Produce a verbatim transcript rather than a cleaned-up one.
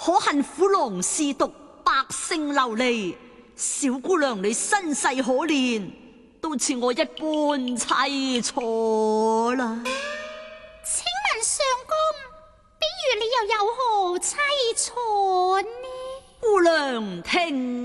可恨虎狼肆毒，百姓流離。小姑娘你身世可憐，都似我一般凄楚啦。 請問相公，比如你又有何凄楚呢？ 姑娘聽